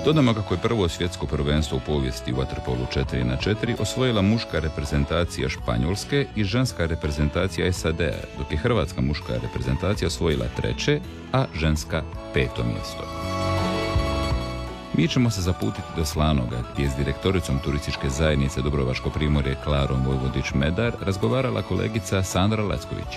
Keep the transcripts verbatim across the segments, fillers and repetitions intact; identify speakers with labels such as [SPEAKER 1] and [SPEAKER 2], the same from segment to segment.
[SPEAKER 1] Dodamo kako je prvo svjetsko prvenstvo u povijesti u vaterpolu četiri na četiri osvojila muška reprezentacija Španjolske i ženska reprezentacija S A D-a, dok je hrvatska muška reprezentacija osvojila treće, a ženska peto mjesto. Mi ćemo se zaputiti do Slanoga, gdje je s direktoricom turističke zajednice Dubrovačko primorje Klarom Vojvodić-Medar razgovarala kolegica Sandra Lecković.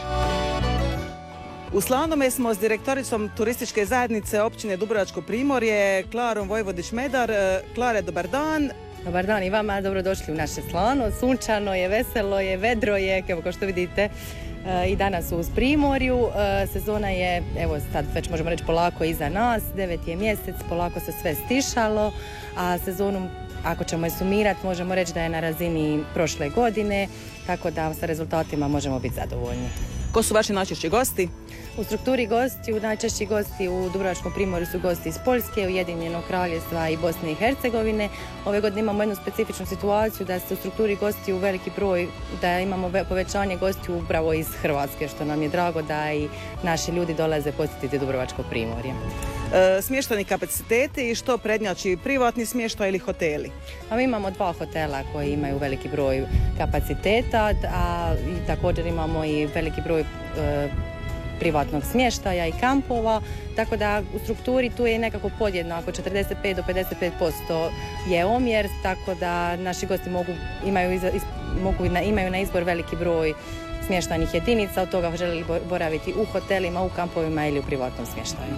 [SPEAKER 2] U Slanome smo s direktoricom turističke zajednice općine Dubrovačko primorje Klarom Vojvodić-Medar. Klare, dobar dan.
[SPEAKER 3] Dobar dan i vama, dobrodošli u naše Slano. Sunčano je, veselo je, vedro je, evo kao što vidite i danas u Primorju. Sezona je, evo sad već možemo reći polako iza nas, devet je mjesec, polako se sve stišalo, a sezonu, ako ćemo je sumirati, možemo reći da je na razini prošle godine, tako da sa rezultatima možemo biti zadovoljni.
[SPEAKER 2] Ko su vaši najčešći gosti?
[SPEAKER 3] U strukturi gostiju, najčešći gosti u Dubrovačkom primorju su gosti iz Poljske, Ujedinjenog kraljevstva i Bosne i Hercegovine. Ove godine imamo jednu specifičnu situaciju da se u strukturi gostiju veliki broj, da imamo povećanje gostiju upravo iz Hrvatske, što nam je drago da i naši ljudi dolaze posjetiti Dubrovačko primorje.
[SPEAKER 2] E, smještajni kapaciteti i što prednjači, privatni smještaj ili hoteli?
[SPEAKER 3] A mi imamo dva hotela koji imaju veliki broj kapaciteta, a i također imamo i veliki broj e, privatnog smještaja i kampova, tako da u strukturi tu je nekako podjednako, četrdeset pet do pedeset pet posto je omjer, tako da naši gosti mogu, imaju, iz, mogu imaju na izbor veliki broj smještajnih jedinica, od toga žele boraviti u hotelima, u kampovima ili u privatnom smještaju.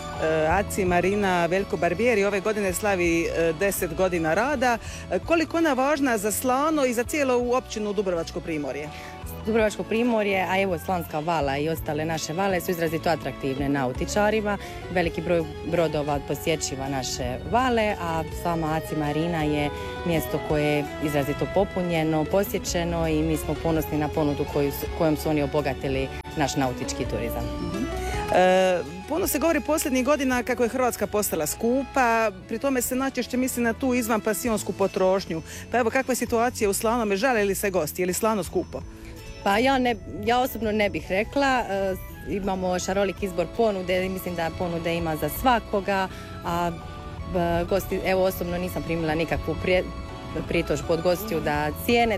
[SPEAKER 2] A C I Marina Veljko Barbieri ove godine slavi deset godina rada. Koliko ona važna za Slano i za cijelu općinu Dubrovačko primorje?
[SPEAKER 3] Dubrovačko primorje, a evo Slanska vala i ostale naše vale su izrazito atraktivne nautičarima. Veliki broj brodova posjećiva naše vale, a sama A C I Marina je mjesto koje je izrazito popunjeno, posjećeno i mi smo ponosni na ponudu koju su, kojom su oni obogatili naš nautički turizam.
[SPEAKER 2] Mm-hmm. E, puno se govori posljednjih godina kako je Hrvatska postala skupa, pri tome se najčešće misli na tu izvan pasionsku potrošnju. Pa evo, kakva je situacija u Slanome, žale li se gosti, je li Slano skupo?
[SPEAKER 3] Pa ja, ne, ja osobno ne bih rekla, e, imamo šarolik izbor ponude i mislim da ponude ima za svakoga, a e, gosti, evo osobno nisam primila nikakvu prije, pritužbu od gostiju da cijene